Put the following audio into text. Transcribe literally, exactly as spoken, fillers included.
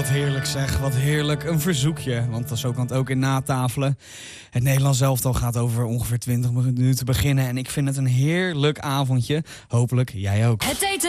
Wat heerlijk zeg, wat heerlijk. Een verzoekje, want zo kan het ook in natafelen. Het Nederlands elftal gaat over ongeveer twintig minuten beginnen en ik vind het een heerlijk avondje. Hopelijk jij ook. Het eten